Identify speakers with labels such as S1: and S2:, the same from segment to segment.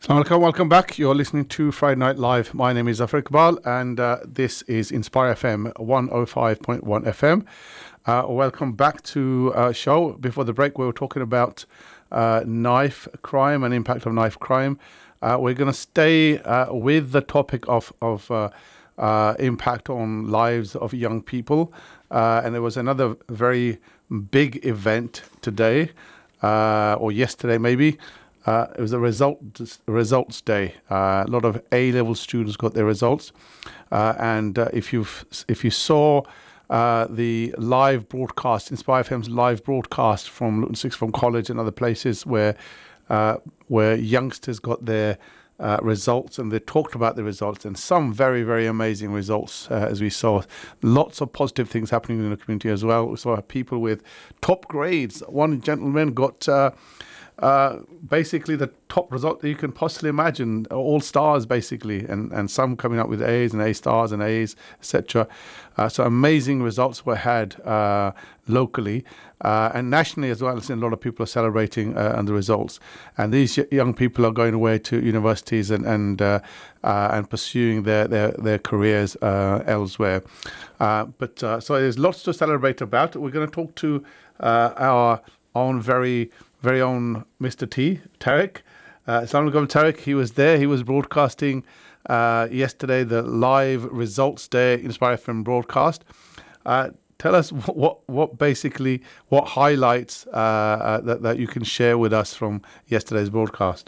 S1: Assalamu alaikum, welcome back. You're listening to Friday Night Live. My name is Zafar Iqbal, and this is Inspire FM 105.1 FM. Welcome back to our show. Before the break, we were talking about knife crime and impact of knife crime. We're going to stay with the topic of impact on lives of young people. And there was another very big event today, or yesterday maybe. It was a results day. A lot of A-level students got their results, and if you saw the live broadcast, Inspire FM's live broadcast from Luton Sixth Form College and other places where youngsters got their results, and they talked about the results, and some very, very amazing results, as we saw. Lots of positive things happening in the community as well. We saw people with top grades. One gentleman got basically the top result that you can possibly imagine, all stars basically, and some coming up with A's and A stars and A's, etc. So amazing results were had locally and nationally as well. I've seen a lot of people are celebrating on the results, and these young people are going away to universities and pursuing their careers elsewhere. So there's lots to celebrate about. We're going to talk to our own very own Mr. T, Tariq. Assalamu alaikum, Tariq. He was there. He was broadcasting yesterday the live results day Inspire FM broadcast. Tell us what highlights that you can share with us from yesterday's broadcast.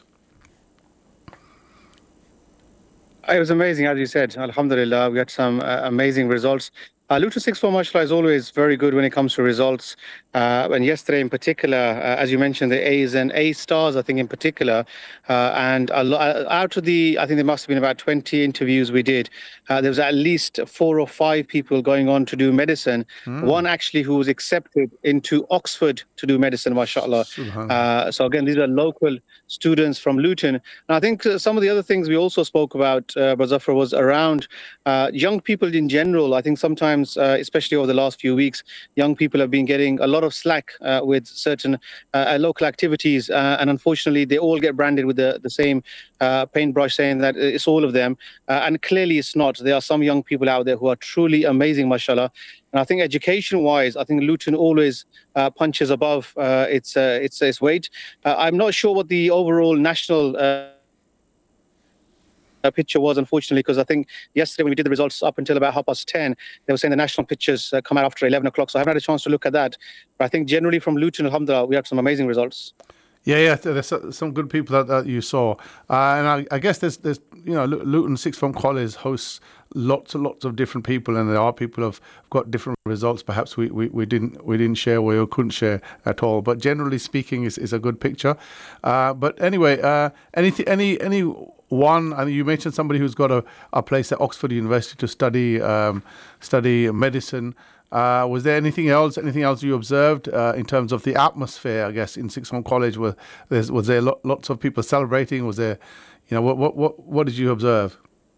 S2: It was amazing, as you said. Alhamdulillah, we had some amazing results. Luton Sixth Form, mashallah, is always very good when it comes to results. And yesterday in particular, as you mentioned, the A's and A stars, I think in particular, and out of I think there must have been about 20 interviews we did. There was at least 4 or 5 people going on to do medicine. One actually who was accepted into Oxford to do medicine, mashallah. So again, these are local students from Luton. And I think some of the other things we also spoke about, Zafar, was around young people in general. I think sometimes, especially over the last few weeks, young people have been getting a lot of slack with certain local activities, and unfortunately they all get branded with the same paintbrush, saying that it's all of them, and clearly it's not. There are some young people out there who are truly amazing, mashallah. And I think education-wise, I think Luton always punches above its weight. I'm not sure what the overall national picture was, unfortunately, because I think yesterday when we did the results up until about 10:30, they were saying the national pictures come out after 11 o'clock. So I haven't had a chance to look at that. But I think generally from Luton, alhamdulillah, we had some amazing results.
S1: Yeah, there's some good people that you saw, and I guess there's Luton Sixth Form College hosts lots and lots of different people, and there are people who've got different results. Perhaps we didn't share or couldn't share at all, but generally speaking, is a good picture. But anyway, any one, and you mentioned somebody who's got a place at Oxford University to study medicine. Was there anything else you observed in terms of the atmosphere, I guess, in Sixth Form College? Was there lots of people celebrating? Was there, what did you observe?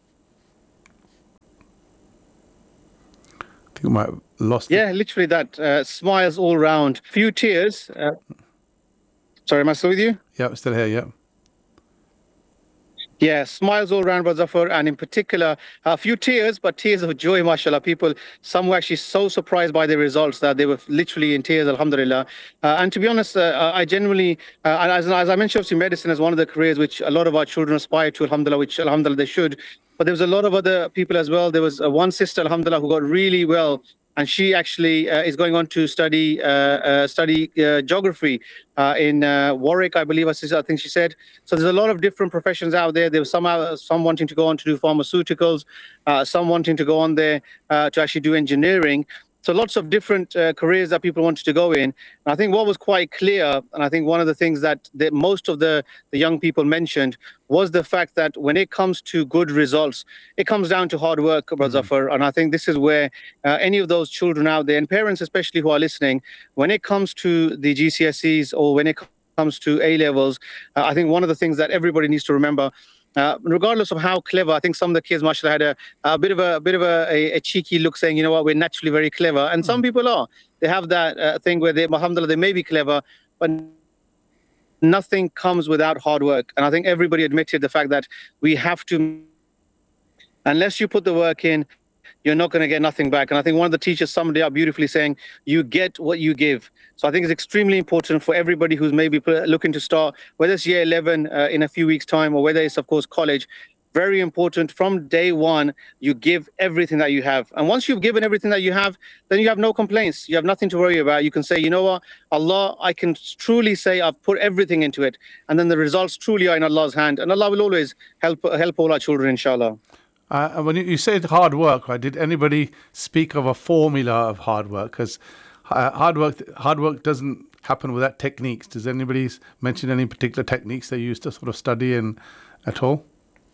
S1: I think we might have lost
S2: it. Literally that. Smiles all round. Few tears. Sorry, am I still with you?
S1: Yeah, I'm still here, yeah.
S2: Yeah, smiles all around, Zafar, and in particular, a few tears, but tears of joy, mashallah. Some were actually so surprised by the results that they were literally in tears, alhamdulillah. And to be honest, I genuinely, as I mentioned, obviously medicine is one of the careers which a lot of our children aspire to, alhamdulillah, which alhamdulillah they should. But there was a lot of other people as well. There was one sister, alhamdulillah, who got really well, and she actually is going on to study geography in Warwick, I believe. I think she said. So there's a lot of different professions out there. There was some wanting to go on to do pharmaceuticals, some wanting to go on there to actually do engineering. So lots of different careers that people wanted to go in. And I think what was quite clear, and I think one of the things that most of the young people mentioned, was the fact that when it comes to good results, it comes down to hard work, Zafar. And I think this is where any of those children out there, and parents especially who are listening, when it comes to the GCSEs or when it comes to A-levels, I think one of the things that everybody needs to remember, regardless of how clever, I think some of the kids, mashallah, had a bit of a cheeky look, saying, you know what, we're naturally very clever. And some people are. They have that thing where alhamdulillah, they may be clever, but nothing comes without hard work. And I think everybody admitted the fact that we have to, unless you put the work in, you're not going to get nothing back. And I think one of the teachers summed it up beautifully saying, you get what you give. So I think it's extremely important for everybody who's maybe looking to start, whether it's year 11 in a few weeks' time, or whether it's, of course, college. Very important from day one, you give everything that you have. And once you've given everything that you have, then you have no complaints. You have nothing to worry about. You can say, you know what, Allah, I can truly say I've put everything into it. And then the results truly are in Allah's hand. And Allah will always help all our children, inshallah.
S1: And when you said hard work, right, did anybody speak of a formula of hard work? Because hard work doesn't happen without techniques. Does anybody mention any particular techniques they use to sort of study and at all?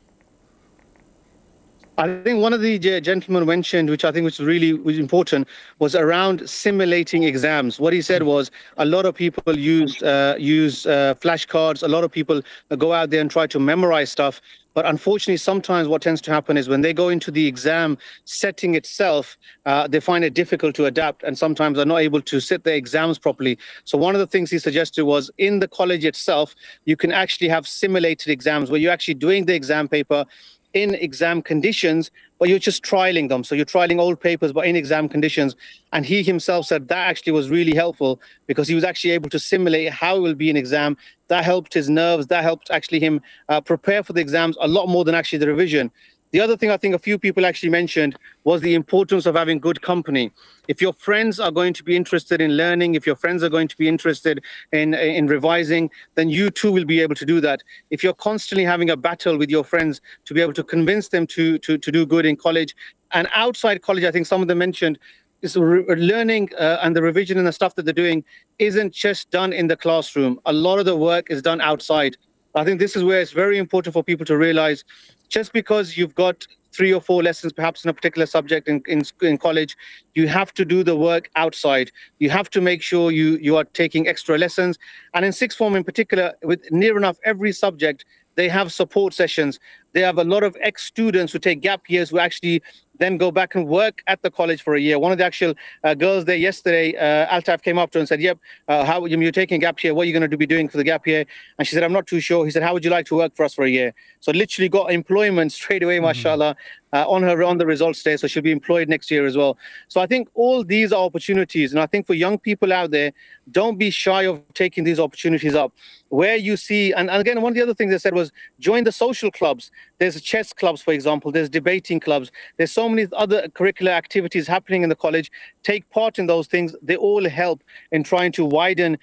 S2: I think one of the gentlemen mentioned, which I think was really important, was around simulating exams. What he said was a lot of people use flashcards. A lot of people go out there and try to memorize stuff. But unfortunately, sometimes what tends to happen is when they go into the exam setting itself, they find it difficult to adapt, and sometimes are not able to sit their exams properly. So one of the things he suggested was in the college itself, you can actually have simulated exams where you're actually doing the exam paper in exam conditions, but you're just trialing them. So you're trialing old papers, but in exam conditions. And he himself said that actually was really helpful because he was actually able to simulate how it will be an exam. That helped his nerves. That helped actually him prepare for the exams a lot more than actually the revision. The other thing I think a few people actually mentioned was the importance of having good company. If your friends are going to be interested in learning, if your friends are going to be interested in revising, then you too will be able to do that. If you're constantly having a battle with your friends to be able to convince them to do good in college and outside college, I think some of them mentioned, is learning and the revision and the stuff that they're doing isn't just done in the classroom. A lot of the work is done outside. I think this is where it's very important for people to realize just because you've got 3 or 4 lessons, perhaps in a particular subject in college, you have to do the work outside. You have to make sure you are taking extra lessons. And in sixth form in particular, with near enough every subject, they have support sessions. They have a lot of ex-students who take gap years who actually then go back and work at the college for a year. One of the actual girls there yesterday, Altaf came up to her and said, yep, how you're taking a gap year, what are you going to be doing for the gap year? And she said, I'm not too sure. He said, how would you like to work for us for a year? So literally got employment straight away, mashallah, on the results day. So she'll be employed next year as well. So I think all these are opportunities. And I think for young people out there, don't be shy of taking these opportunities up. Where you see, and again, one of the other things they said was join the social clubs. There's chess clubs, for example. There's debating clubs. There's so many other curricular activities happening in the college. Take part in those things. They all help in trying to widen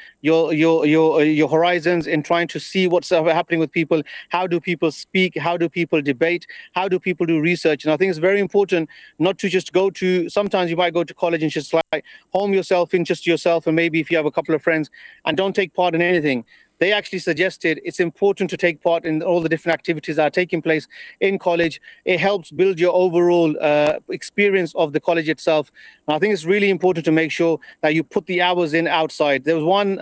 S2: your horizons, in trying to see what's happening with people. How do people speak? How do people debate? How do people do research? And I think it's very important not to just go to, sometimes you might go to college and just like home yourself in just yourself, and maybe if you have a couple of friends, and don't take part in anything. They actually suggested it's important to take part in all the different activities that are taking place in college. It helps build your overall experience of the college itself. And I think it's really important to make sure that you put the hours in outside. There was one,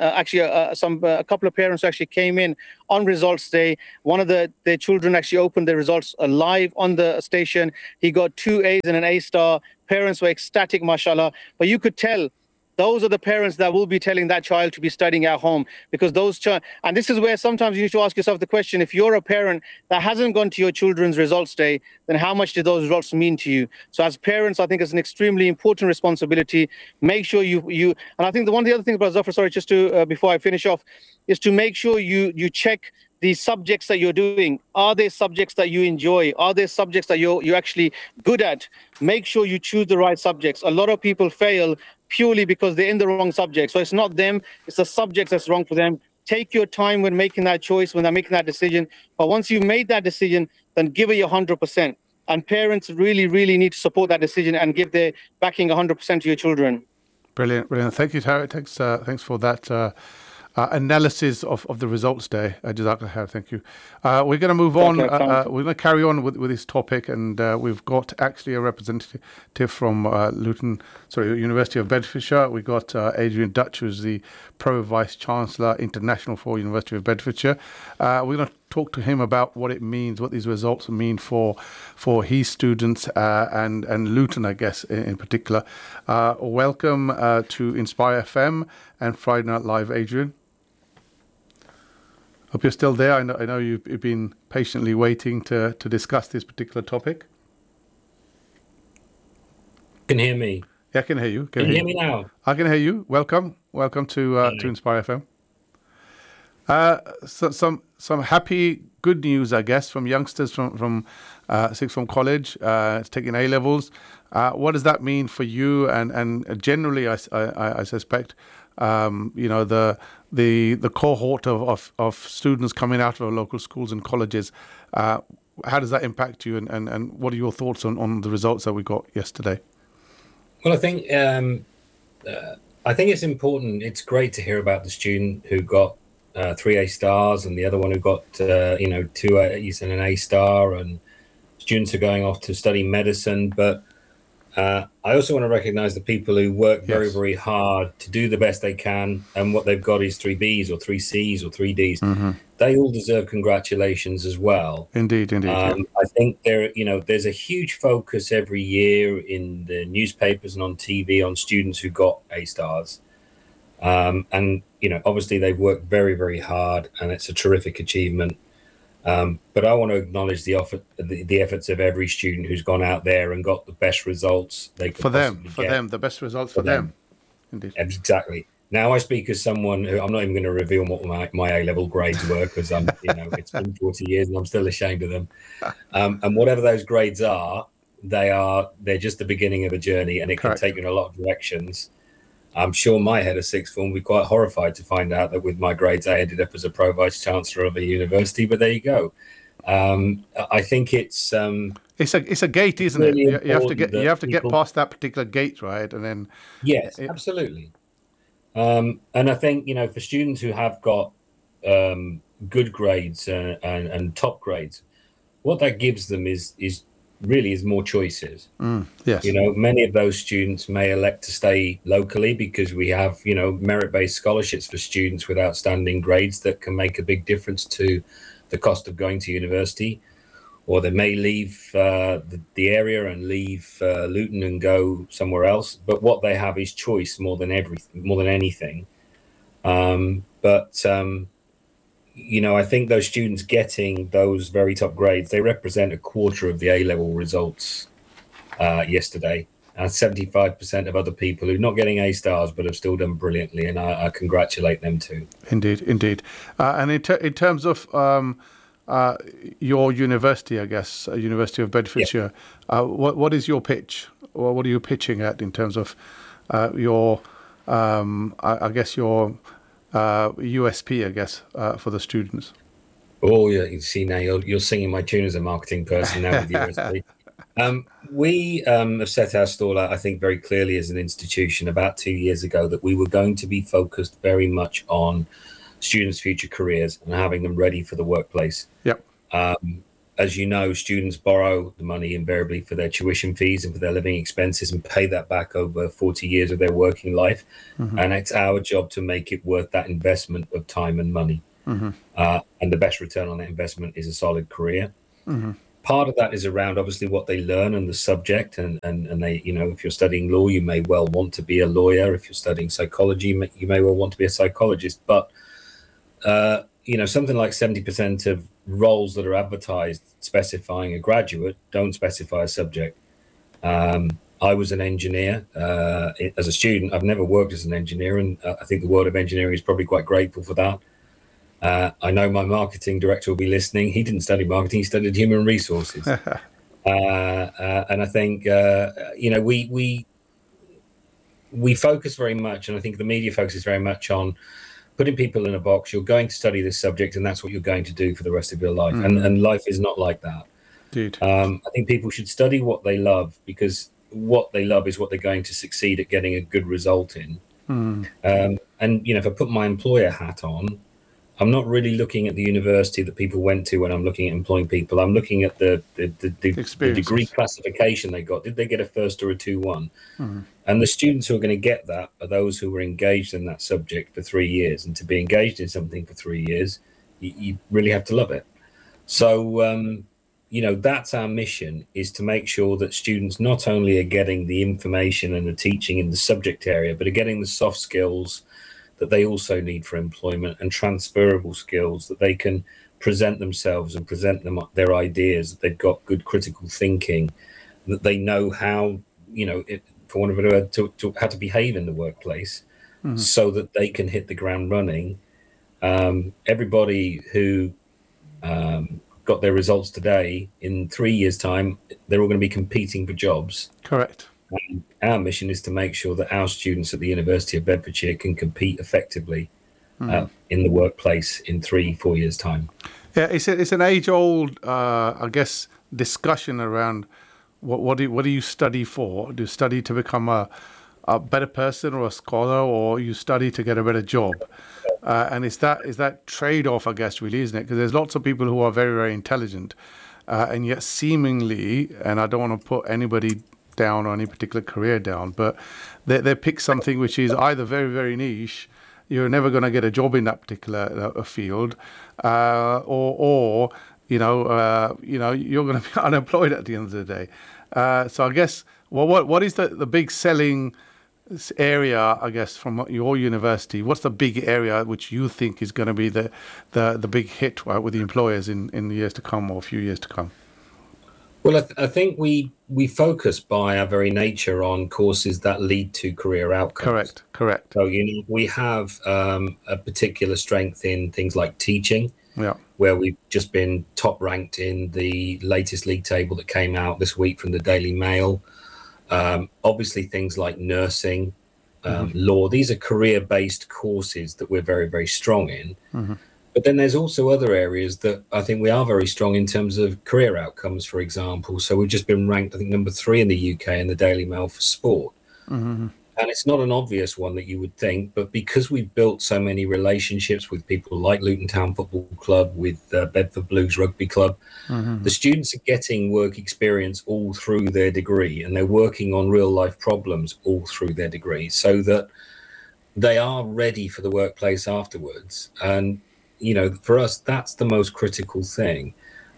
S2: a couple of parents who actually came in on results day. One of their children actually opened their results live on the station. He got 2 A's and an A star. Parents were ecstatic, mashallah. But you could tell those are the parents that will be telling that child to be studying at home, because and this is where sometimes you need to ask yourself the question, if you're a parent that hasn't gone to your children's results day, then how much do those results mean to you? So as parents, I think it's an extremely important responsibility. Make sure and I think one of the other things, Brother Zafar, sorry, just to, before I finish off, is to make sure you check the subjects that you're doing. Are they subjects that you enjoy? Are they subjects that you're actually good at? Make sure you choose the right subjects. A lot of people fail purely because they're in the wrong subject. So it's not them, it's the subject that's wrong for them. Take your time when making that choice, when they're making that decision. But once you've made that decision, then give it your 100%. And parents really, really need to support that decision and give their backing 100% to your children.
S1: Brilliant. Thank you, Tariq. Thanks for that analysis of the results day. Jazakallah khair. Thank you. We're going to move on. We're going to carry on with this topic, and we've got actually a representative from University of Bedfordshire. We've got Adrian Dutch, who's the Pro Vice Chancellor International for University of Bedfordshire. We're going to talk to him about what it means, what these results mean for his students and Luton, I guess, in particular. Welcome to Inspire FM and Friday Night Live, Adrian. Hope you're still there. I know you've been patiently waiting to discuss this particular topic.
S3: Can hear me.
S1: Yeah, I can hear you.
S3: Can you hear me now?
S1: I can hear you. Welcome to Inspire FM. So some happy, good news, I guess, from youngsters from sixth form college taking A levels. What does that mean for you? And generally, I suspect, the cohort of students coming out of our local schools and colleges. How does that impact you? And what are your thoughts on the results that we got yesterday?
S3: Well, I think it's important. It's great to hear about the student who got 3 A stars and the other one who got 2 A's and an A star, and students are going off to study medicine. But I also want to recognize the people who work very, very hard to do the best they can, and what they've got is 3 B's or 3 C's or 3 D's. Mm-hmm. They all deserve congratulations as well.
S1: Indeed.
S3: I think there's a huge focus every year in the newspapers and on TV on students who got A stars. And obviously they've worked very, very hard, and it's a terrific achievement. But I want to acknowledge the efforts of every student who's gone out there and got the best results they could possibly get.
S1: The best results for them. Indeed.
S3: Exactly. Now I speak as someone who, I'm not even going to reveal what my A-level grades were, because it's been 40 years and I'm still ashamed of them. And whatever those grades are, they're just the beginning of a journey, and it can take you in a lot of directions. I'm sure my head of sixth form would be quite horrified to find out that with my grades, I ended up as a pro vice chancellor of a university. But there you go. I think it's
S1: a gate, isn't it? You have to get past that particular gate, right? And then
S3: yes, absolutely. And I think for students who have got good grades and top grades, what that gives them is more choices.
S1: Yes.
S3: Many of those students may elect to stay locally because we have, merit-based scholarships for students with outstanding grades that can make a big difference to the cost of going to university. Or they may leave the area and leave Luton and go somewhere else. But what they have is choice more than anything. I think those students getting those very top grades, they represent a quarter of the A-level results yesterday. And 75% of other people who are not getting A stars but have still done brilliantly, and I congratulate them too.
S1: Indeed. And in terms of your university, I guess, University of Bedfordshire, what is your pitch? Or what are you pitching at in terms of your USP, I guess, for the students?
S3: Oh, yeah. You see, now you're singing my tune as a marketing person now with USP. We have set our stall out, I think, very clearly as an institution about 2 years ago that we were going to be focused very much on students' future careers and having them ready for the workplace.
S1: Yep.
S3: As you know, students borrow the money invariably for their tuition fees and for their living expenses and pay that back over 40 years of their working life. Mm-hmm. And it's our job to make it worth that investment of time and money. Mm-hmm. And the best return on that investment is a solid career. Mm-hmm. Part of that is around obviously what they learn and the subject. And they, if you're studying law, you may well want to be a lawyer. If you're studying psychology, you may well want to be a psychologist. But something like 70% of roles that are advertised specifying a graduate don't specify a subject. I was an engineer as a student. I've never worked as an engineer, and I think the world of engineering is probably quite grateful for that. I know my marketing director will be listening. He didn't study marketing; he studied human resources. And I think we focus very much, and I think the media focuses very much on putting people in a box. You're going to study this subject, and that's what you're going to do for the rest of your life. And life is not like that.
S1: Dude.
S3: I think people should study what they love, because what they love is what they're going to succeed at getting a good result in. And if I put my employer hat on, I'm not really looking at the university that people went to when I'm looking at employing people. I'm looking at the degree classification they got. Did they get a first or a 2-1? And the students who are going to get that are those who were engaged in that subject for 3 years. And to be engaged in something for 3 years, you really have to love it. So, that's our mission, is to make sure that students not only are getting the information and the teaching in the subject area, but are getting the soft skills, that they also need for employment, and transferable skills that they can present themselves and present their ideas, that they've got good critical thinking, that they know how, for one of a better word, how to behave in the workplace, so that they can hit the ground running. Everybody who got their results today, in 3 years' time, they're all going to be competing for jobs.
S1: Correct.
S3: And our mission is to make sure that our students at the University of Bedfordshire can compete effectively in the workplace in 3-4 years' time.
S1: Yeah, it's an age-old, I guess, discussion around what do you study for? Do you study to become a better person or a scholar, or you study to get a better job? And it's that trade-off, I guess, really, isn't it? Because there's lots of people who are very, very intelligent, and yet seemingly, and I don't want to put anybody down or any particular career down, but they pick something which is either very, very niche, you're never going to get a job in that particular field, or you're going to be unemployed at the end of the day. So I guess, what is the big selling area, I guess, from your university? What's the big area which you think is going to be the big hit, right, with the employers in the years to come, or a few years to come?
S3: Well, I think we focus by our very nature on courses that lead to career outcomes.
S1: Correct.
S3: So, we have a particular strength in things like teaching,
S1: where
S3: we've just been top ranked in the latest league table that came out this week from the Daily Mail. Obviously, things like nursing, law, these are career-based courses that we're very, very strong in. But then there's also other areas that I think we are very strong in terms of career outcomes, for example. So we've just been ranked, I think, number 3 in the UK in the Daily Mail for sport. And it's not an obvious one that you would think, but because we've built so many relationships with people like Luton Town Football Club, with Bedford Blues Rugby Club, the students are getting work experience all through their degree, and they're working on real life problems all through their degree, so that they are ready for the workplace afterwards. And for us, that's the most critical thing.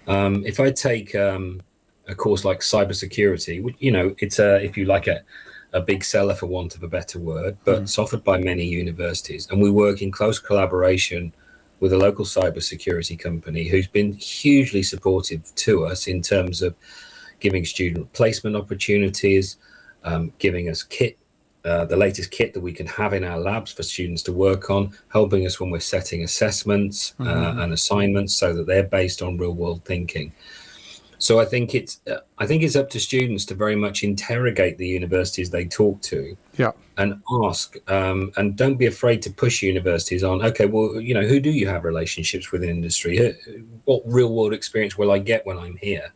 S3: If I take a course like cybersecurity, it's if you like a big seller, for want of a better word, but it's offered by many universities, and we work in close collaboration with a local cybersecurity company who's been hugely supportive to us in terms of giving student placement opportunities, giving us kit. The latest kit that we can have in our labs for students to work on, helping us when we're setting assessments and assignments, so that they're based on real world thinking. So I think it's up to students to very much interrogate the universities they talk to, and ask, and don't be afraid to push universities on. Okay, well, who do you have relationships with in industry? What real world experience will I get when I'm here?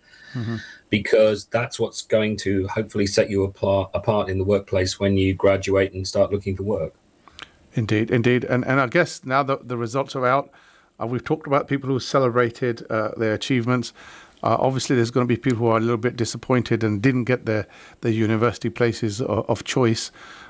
S3: Because that's what's going to hopefully set you apart in the workplace when you graduate and start looking for work.
S1: Indeed. And I guess now that the results are out, we've talked about people who celebrated their achievements. Obviously, there's going to be people who are a little bit disappointed and didn't get their university places of choice.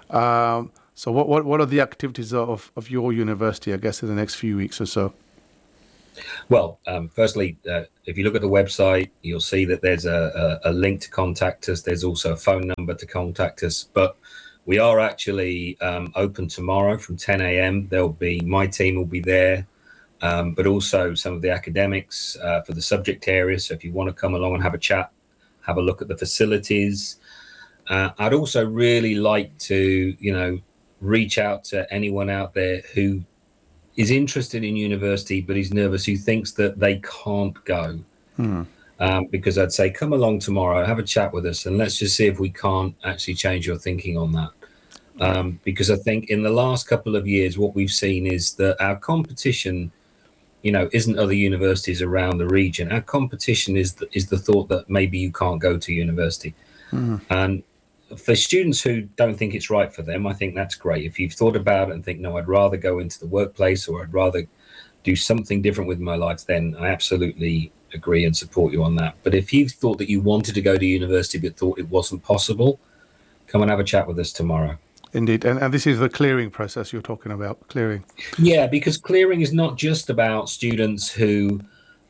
S1: So what are the activities of your university, I guess, in the next few weeks or so?
S3: Well, firstly, if you look at the website, you'll see that there's a link to contact us. There's also a phone number to contact us. But we are actually open tomorrow from 10 a.m. My team will be there, but also some of the academics for the subject area. So if you want to come along and have a chat, have a look at the facilities. I'd also really like to, reach out to anyone out there who is interested in university but is nervous, who thinks that they can't go. Because I'd say, come along tomorrow, have a chat with us, and let's just see if we can't actually change your thinking on that. Because I think in the last couple of years, what we've seen is that our competition, isn't other universities around the region. Our competition is the thought that maybe you can't go to university. And for students who don't think it's right for them, I think that's great. If you've thought about it and think, no, I'd rather go into the workplace, or I'd rather do something different with my life, then I absolutely agree and support you on that. But if you've thought that you wanted to go to university but thought it wasn't possible, come and have a chat with us tomorrow.
S1: Indeed. And this is the clearing process you're talking about, clearing.
S3: Yeah, because clearing is not just about students who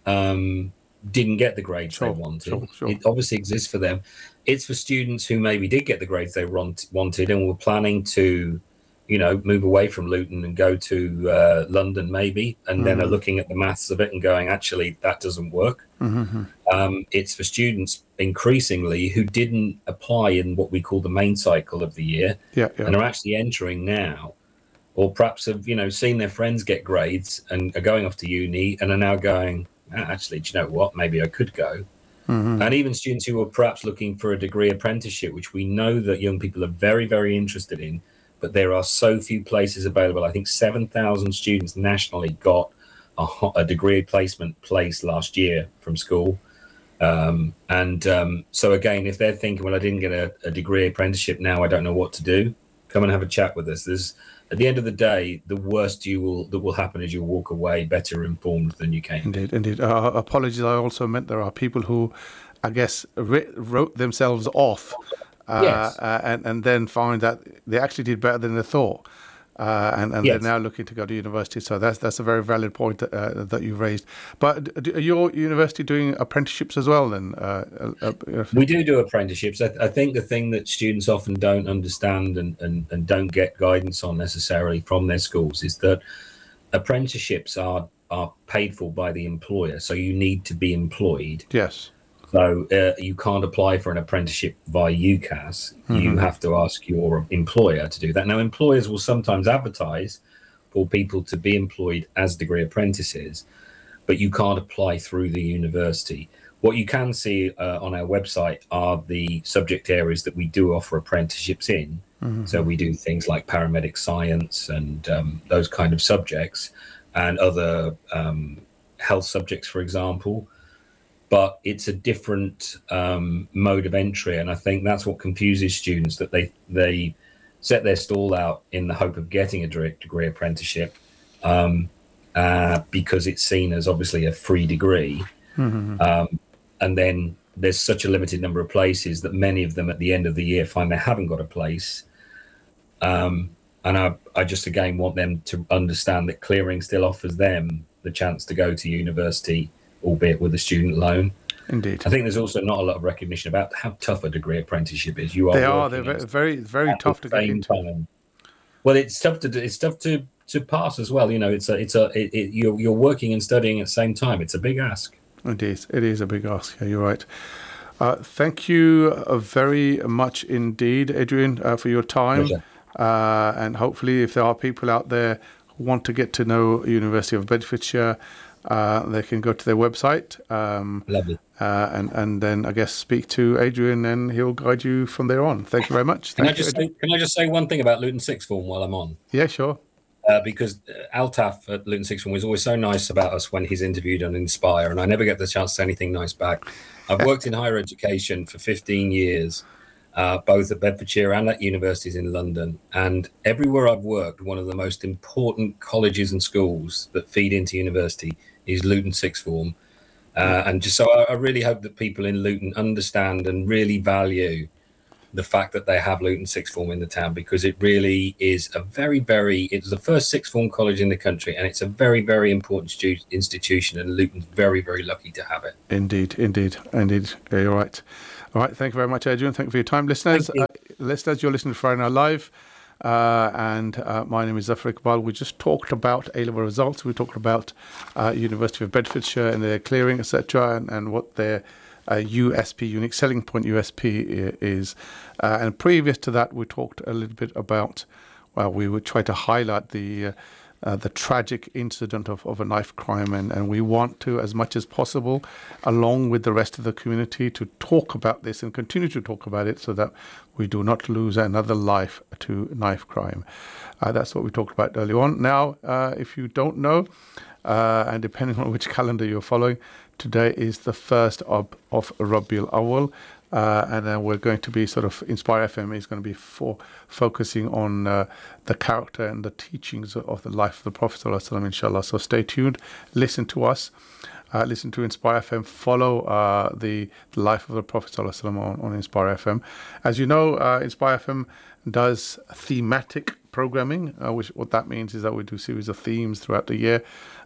S3: didn't get the grades they wanted.
S1: Sure.
S3: It obviously exists for them. It's for students who maybe did get the grades they wanted and were planning to move away from Luton and go to London maybe, and then are looking at the maths of it and going, actually, that doesn't work. It's for students increasingly who didn't apply in what we call the main cycle of the year and are actually entering now, or perhaps have, seen their friends get grades and are going off to uni and are now going, actually, do you know what? Maybe I could go. And even students who are perhaps looking for a degree apprenticeship, which we know that young people are very, very interested in, but there are so few places available. I think 7,000 students nationally got a degree placement place last year from school. So again, if they're thinking, well, I didn't get a degree apprenticeship, now I don't know what to do, come and have a chat with us. At the end of the day, the worst that will happen is you'll walk away better informed than you came.
S1: Indeed. Apologies, I also meant there are people who, I guess, wrote themselves off and then find that they actually did better than they thought. They're now looking to go to university. So that's a very valid point that you've raised. But are your university doing apprenticeships as well then?
S3: We do apprenticeships. I think the thing that students often don't understand and don't get guidance on necessarily from their schools is that apprenticeships are paid for by the employer. So you need to be employed.
S1: Yes.
S3: So you can't apply for an apprenticeship via UCAS. You have to ask your employer to do that. Now, employers will sometimes advertise for people to be employed as degree apprentices, but you can't apply through the university. What you can see on our website are the subject areas that we do offer apprenticeships in. So we do things like paramedic science and those kind of subjects, and other health subjects, for example. But it's a different mode of entry. And I think that's what confuses students, that they set their stall out in the hope of getting a degree apprenticeship because it's seen as obviously a free degree. And then there's such a limited number of places that many of them at the end of the year find they haven't got a place. And I just, again, want them to understand that Clearing still offers them the chance to go to university, albeit with a student loan.
S1: Indeed.
S3: I think there's also not a lot of recognition about how tough a degree apprenticeship is.
S1: They're very, very tough to get into.
S3: Time. Well, it's tough to pass as well. You're working and studying at the same time. It's a big ask.
S1: Indeed, it is a big ask. Yeah, you're right. Thank you very much indeed, Adrian, for your time. And hopefully, if there are people out there who want to get to know University of Bedfordshire, they can go to their website.
S3: Lovely.
S1: And then I guess speak to Adrian, and he'll guide you from there on. Thank you very much.
S3: Can I just say one thing about Luton Sixth Form while I'm on?
S1: Yeah, sure.
S3: Because Altaf at Luton Sixth Form was always so nice about us when he's interviewed on Inspire, and I never get the chance to say anything nice back. I've worked in higher education for 15 years, both at Bedfordshire and at universities in London. And everywhere I've worked, one of the most important colleges and schools that feed into university is Luton Sixth Form. And just so I really hope that people in Luton understand and really value the fact that they have Luton Sixth Form in the town, because it really is it's the first sixth form college in the country, and it's a very, very important institution, and Luton's very, very lucky to have it.
S1: Indeed. Yeah, you're right. All right, thank you very much, Adrian. Thank you for your time. Listeners, you're listening to Friday Night Live, and my name is Zafar Iqbal. We just talked about A-level results. We talked about University of Bedfordshire and their clearing, etc., and what their USP, unique selling point USP is. And previous to that, we talked a little bit about, we would try to highlight the tragic incident of a knife crime, and we want to, as much as possible, along with the rest of the community, to talk about this and continue to talk about it so that we do not lose another life to knife crime. That's what we talked about earlier on. Now, if you don't know, and depending on which calendar you're following, today is the first of Rabiul Awwal, and then we're going to be Inspire FM is going to be focusing on the character and the teachings of the life of the Prophet ﷺ, inshallah. So stay tuned, listen to us, listen to Inspire FM, follow the life of the Prophet ﷺ on Inspire FM. As you know, Inspire FM does thematic programming, which what that means is that we do series of themes throughout the year,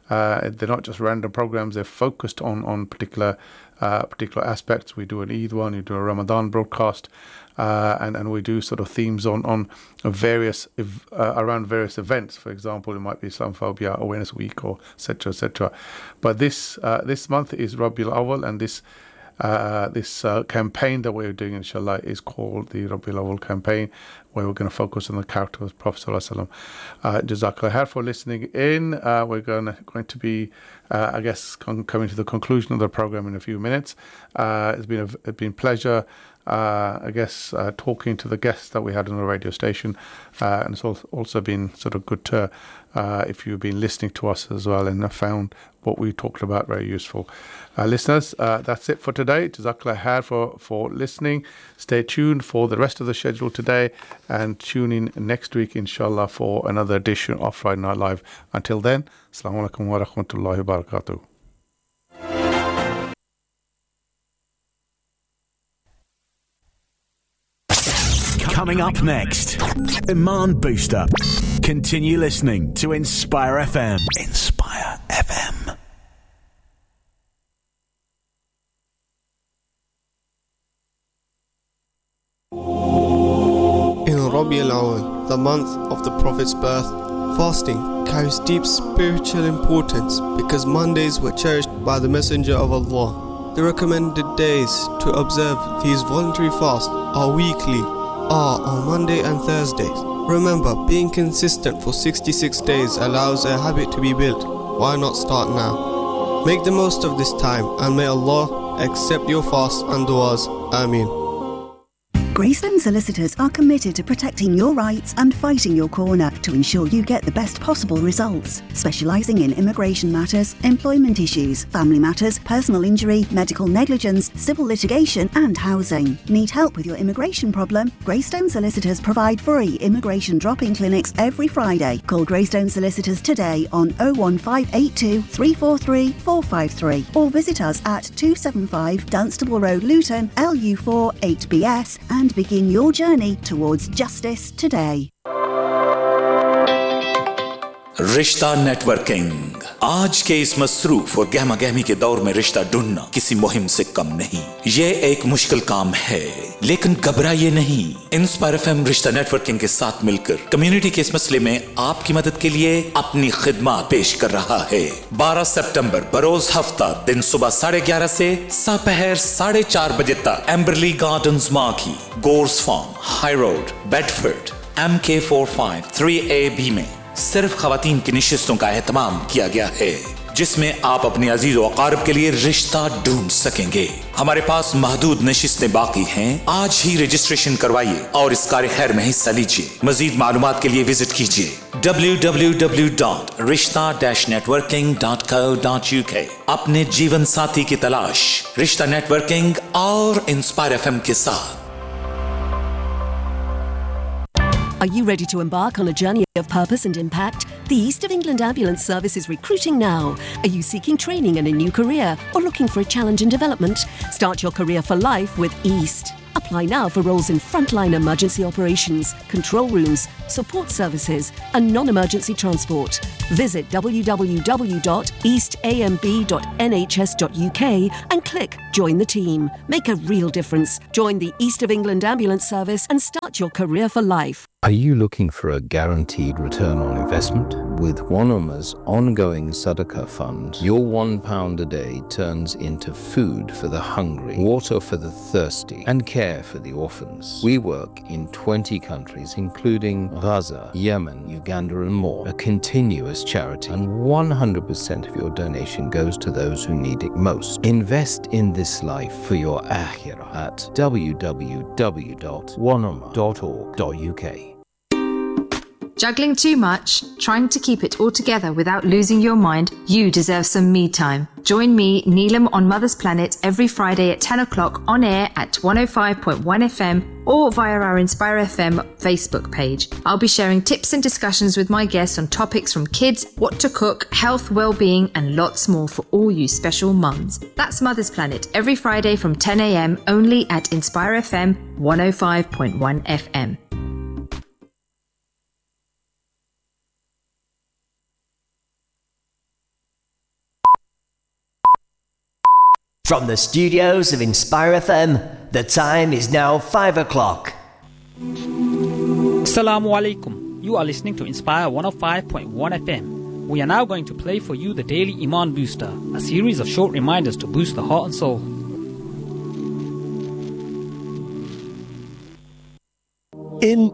S1: They're not just random programs. They're focused on particular aspects. We do an Eid one, we do a Ramadan broadcast, and we do sort of themes on various around various events. For example, it might be Islamophobia Awareness Week, or etc. etc. But this month is Rabiul Awwal, and this campaign that we're doing, inshallah, is called the Rabiul Awwal campaign, where we're going to focus on the character of Prophet Sallallahu Alaihi Wasallam. Jazakallah khair for listening in. We're going to be, I guess, coming to the conclusion of the program in a few minutes. It's been a pleasure, I guess, talking to the guests that we had on the radio station, and it's also been sort of good to, if you've been listening to us as well and have found what we talked about very useful. Listeners, that's it for today. Jazakallah khair for listening. Stay tuned for the rest of the schedule today, and tune in next week, inshallah, for another edition of Friday Night Live. Until then, Assalamu alaikum wa rahmatullahi wa barakatuh.
S4: Coming up next, Iman Booster. Continue listening to Inspire FM. Inspire FM.
S5: In Rabiul Awwal, the month of the Prophet's birth, fasting carries deep spiritual importance because Mondays were cherished by the Messenger of Allah. The recommended days to observe these voluntary fasts are weekly, on Monday and Thursdays. Remember, being consistent for 66 days allows a habit to be built. Why not start now? Make the most of this time, and may Allah accept your fasts and du'as. Ameen.
S6: Greystone Solicitors are committed to protecting your rights and fighting your corner to ensure you get the best possible results. Specialising in immigration matters, employment issues, family matters, personal injury, medical negligence, civil litigation and housing. Need help with your immigration problem? Greystone Solicitors provide free immigration drop-in clinics every Friday. Call Greystone Solicitors today on 01582 343 453 or visit us at 275 Dunstable Road, Luton, LU4 8BS, and begin your journey towards justice today.
S7: रिश्ता networking. आज के इस मसरूफ और गहमा गहमी के दौर में रिश्ता ढूंढना किसी मुहिम से कम नहीं। ये एक मुश्किल काम है, लेकिन घबराइए नहीं। इंस्पायर एफएम रिश्ता नेटवर्किंग के साथ मिलकर कम्युनिटी के इस मसले में आपकी मदद के लिए अपनी खिदमत पेश कर रहा है। 12 सितंबर बरोज हफ्ता दिन सुबह 11:30 से दोपहर 4:30 बजे तक एम्बरली gardens marquee, gorge farm, high road, Bedford, MK45 3AB में सिर्फ खवातीन की निशिस्तों का एहतमाम किया गया है, जिसमें आप अपने अजीज व अकारिब के लिए रिश्ता ढूंढ सकेंगे। हमारे पास महदूद नशिस्तें बाकी हैं। आज ही रजिस्ट्रेशन करवाइए और इस कार्य खैर में हिस्सा लीजिए। मजीद मालूमात के लिए विजिट कीजिए www.rishta-networking.co.uk। अपने जीवन साथी की तलाश रिश्ता नेटवर्किंग और इंस्पायर एफएम के साथ।
S8: Are you ready to embark on a journey of purpose and impact? The East of England Ambulance Service is recruiting now. Are you seeking training in a new career or looking for a challenge in development? Start your career for life with East. Apply now for roles in frontline emergency operations, control rooms, support services and non-emergency transport. Visit www.eastamb.nhs.uk and click Join the Team. Make a real difference. Join the East of England Ambulance Service and start your career for life.
S9: Are you looking for a guaranteed return on investment? With One Ummah's ongoing Sadaqah fund, your £1 a day turns into food for the hungry, water for the thirsty, and care for the orphans. We work in 20 countries, including Gaza, Yemen, Uganda, and more. A continuous charity, and 100% of your donation goes to those who need it most. Invest in this life for your akhirah at www.oneummah.org.uk.
S10: Juggling too much? Trying to keep it all together without losing your mind? You deserve some me time. Join me, Neelam, on Mother's Planet every Friday at 10 o'clock on air at 105.1 FM or via our Inspire FM Facebook page. I'll be sharing tips and discussions with my guests on topics from kids, what to cook, health, well-being and lots more for all you special mums. That's Mother's Planet every Friday from 10 a.m. only at Inspire FM 105.1 FM.
S11: From the studios of Inspire FM, the time is now 5 o'clock.
S12: Assalamu alaikum. You are listening to Inspire 105.1 FM. We are now going to play for you the Daily Iman Booster, a series of short reminders to boost the heart and soul.
S13: In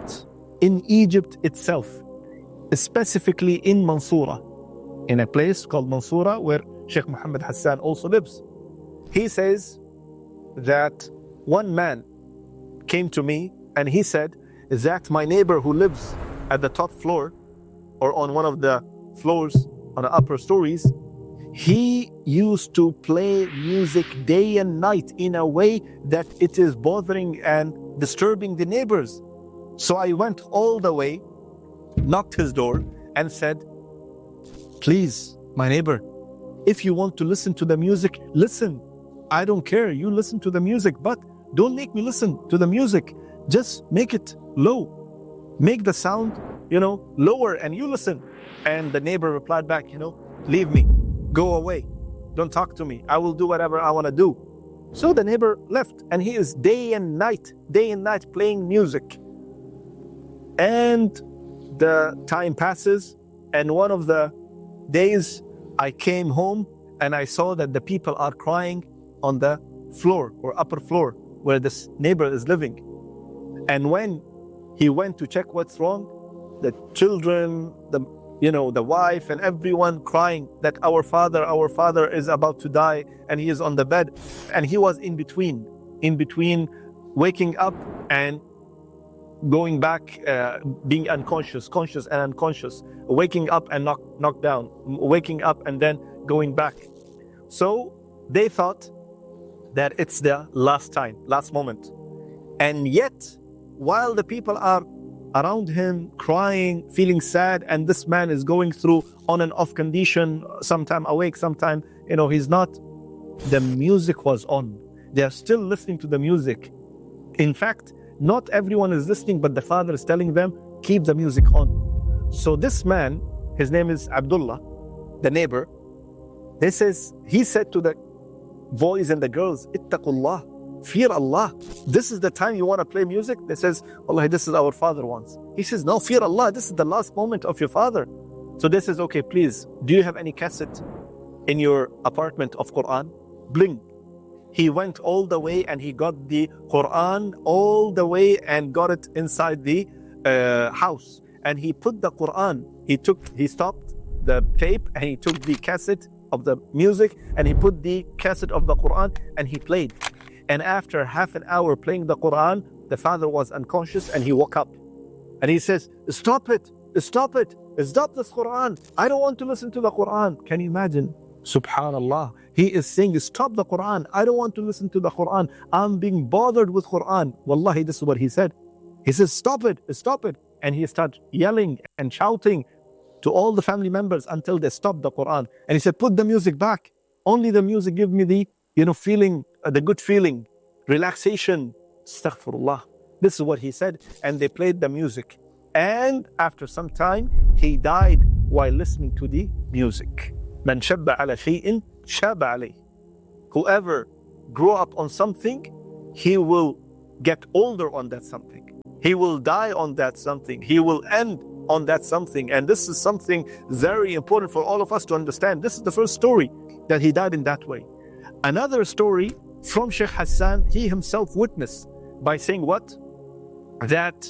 S13: Egypt itself, specifically in Mansoura, in a place called Mansoura where Sheikh Muhammad Hassan also lives. He says that one man came to me and he said that my neighbor who lives at the top floor or on one of the floors on the upper stories, he used to play music day and night in a way that it is bothering and disturbing the neighbors. So I went all the way, knocked his door and said, please, my neighbor, if you want to listen to the music, listen. I don't care, you listen to the music, but don't make me listen to the music. Just make it low. Make the sound, lower and you listen. And the neighbor replied back, leave me, go away. Don't talk to me. I will do whatever I want to do. So the neighbor left and he is day and night playing music. And the time passes and one of the days I came home and I saw that the people are crying on the floor or upper floor where this neighbor is living. And when he went to check what's wrong, the children, the wife and everyone crying that our father is about to die and he is on the bed. And he was in between waking up and going back, being unconscious, conscious and unconscious, waking up and knocked down, waking up and then going back. So they thought that it's the last moment. And yet, while the people are around him crying, feeling sad, and this man is going through on and off condition, sometime awake, sometime, he's not, the music was on. They are still listening to the music. In fact, not everyone is listening, but the father is telling them, keep the music on. So this man, his name is Abdullah, the neighbor, he said to the boys and the girls, Ittaqullah, fear Allah. This is the time you want to play music? They says, Allah, this is our father wants. He says, no, fear Allah, this is the last moment of your father. So they says, okay, please, do you have any cassette in your apartment of Quran? Bling. He went all the way and he got the Quran all the way and got it inside the house. And he put the Quran, he stopped the tape and he took the cassette of the music and he put the cassette of the Quran and he played. And after half an hour playing the Quran, the father was unconscious and he woke up. And he says, stop it, stop this Quran. I don't want to listen to the Quran. Can you imagine? Subhanallah. He is saying, stop the Quran. I don't want to listen to the Quran. I'm being bothered with Quran. Wallahi, this is what he said. He says, stop it. And he started yelling and shouting to all the family members until they stopped the Quran. And he said, put the music back. Only the music give me the, feeling, the good feeling, relaxation. Astaghfirullah. This is what he said. And they played the music. And after some time, he died while listening to the music. Man shabba ala shay'in shaba alayh. Whoever grew up on something, he will get older on that something. He will die on that something. He will end on that something. And this is something very important for all of us to understand. This is the first story that he died in that way. Another story from Sheikh Hassan, he himself witnessed by saying what? That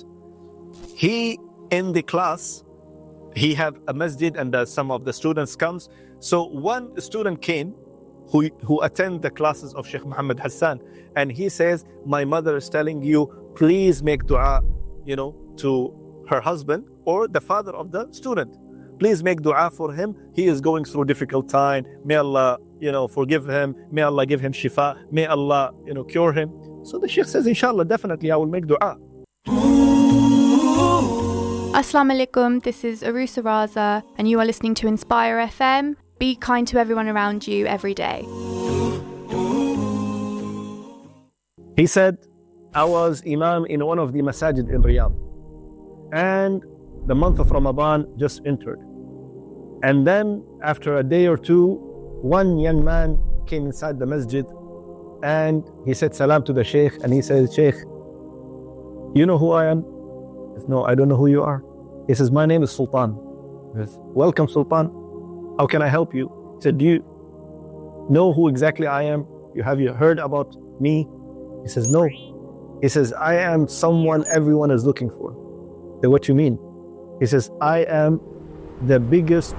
S13: he in the class, he have a masjid and some of the students comes. So one student came who attend the classes of Sheikh Muhammad Hassan, and he says, my mother is telling you, please make dua, to her husband or the father of the student. Please make dua for him. He is going through a difficult time. May Allah, forgive him. May Allah give him shifa. May Allah, cure him. So the Sheikh says, inshallah, definitely I will make dua.
S14: Assalamu alaikum, this is Arusa Raza and you are listening to Inspire FM. Be kind to everyone around you every day.
S13: He said, I was Imam in one of the masajid in Riyadh. And the month of Ramadan just entered. And then after a day or two, one young man came inside the masjid and he said salam to the Sheikh, and he says, Sheikh, you know who I am? He says, no, I don't know who you are. He says, my name is Sultan. He says, welcome, Sultan. How can I help you? He said, do you know who exactly I am? Have you heard about me? He says, no. He says, I am someone everyone is looking for. I said, what you mean? He says, I am the biggest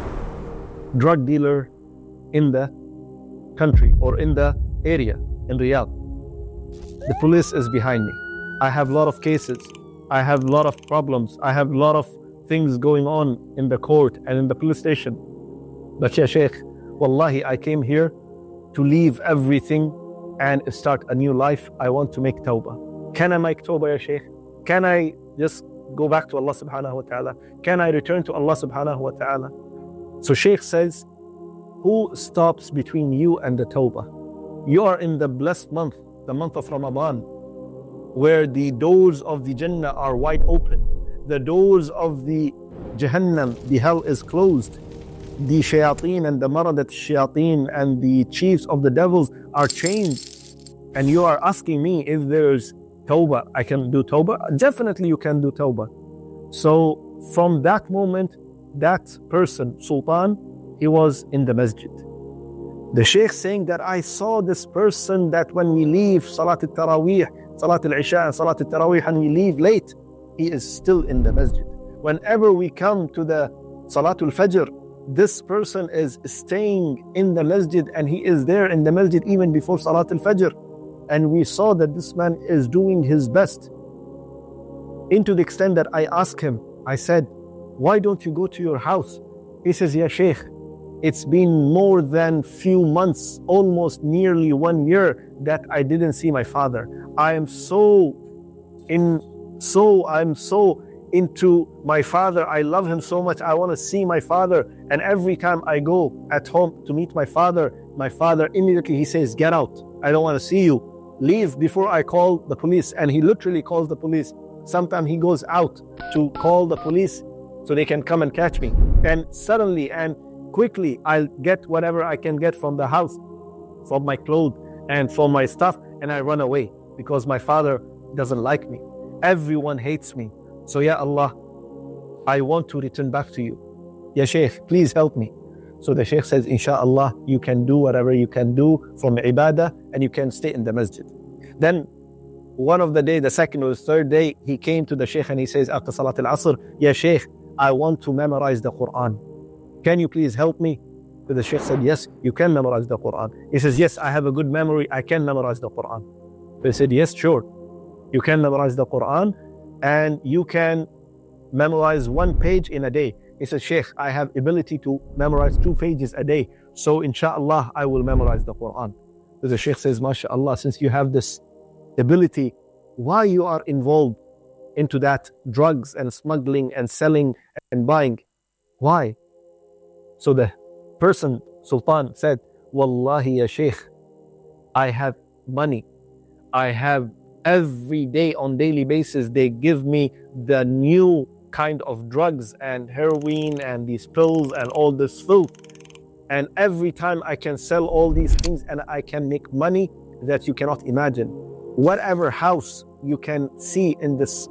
S13: drug dealer in the country or in the area in Riyadh. The police is behind me. I have a lot of cases. I have a lot of problems. I have a lot of things going on in the court and in the police station. But Ya Sheikh, Wallahi, I came here to leave everything and start a new life. I want to make tawbah. Can I make tawbah, Ya Sheikh? Can I just go back to Allah subhanahu wa ta'ala? Can I return to Allah subhanahu wa ta'ala? So Sheikh says, who stops between you and the tawbah? You are in the blessed month, the month of Ramadan, where the doors of the Jannah are wide open. The doors of the Jahannam, the hell, is closed. The shayateen and the maradat shayateen and the chiefs of the devils are chained. And you are asking me if there's tawbah, I can do tawbah? Definitely you can do tawbah. So from that moment, that person, Sultan, he was in the masjid. The Sheikh saying that I saw this person that when we leave Salat al-Taraweeh, Salat al-Isha and Salat al-Taraweeh and we leave late, he is still in the masjid. Whenever we come to the Salatul Fajr, this person is staying in the masjid and he is there in the masjid even before Salat al-Fajr. And we saw that this man is doing his best. Into the extent that I asked him, I said, why don't you go to your house? He says, Ya Sheikh, it's been more than few months, almost nearly 1 year that I didn't see my father. I'm so into my father. I love him so much. I want to see my father. And every time I go at home to meet my father immediately he says, get out. I don't want to see you. Leave before I call the police. And he literally calls the police. Sometimes he goes out to call the police so they can come and catch me. And suddenly and quickly I'll get whatever I can get from the house, from my clothes and from my stuff, and I run away because my father doesn't like me. Everyone hates me. So Ya Allah, I want to return back to you. Ya Sheikh, please help me. So the Sheikh says, Inshallah, you can do whatever you can do from ibadah and you can stay in the masjid. Then one of the day, the second or the third day, he came to the Sheikh and he says, after Salat al-Asr, Ya Sheikh, I want to memorize the Quran. Can you please help me? So the Sheikh said, yes, you can memorize the Quran. He says, yes, I have a good memory. I can memorize the Quran. So he said, yes, sure. You can memorize the Quran and you can memorize 1 page in a day. He says, Sheikh, I have ability to memorize 2 pages a day. So inshallah, I will memorize the Quran. So the Sheikh says, MashaAllah, since you have this ability, why you are involved into that drugs and smuggling and selling and buying? Why? So the person, Sultan, said, Wallahi ya Sheikh, I have money. I have every day on daily basis, they give me the new kind of drugs and heroin and these pills and all this filth. And every time I can sell all these things and I can make money that you cannot imagine. Whatever house you can see in this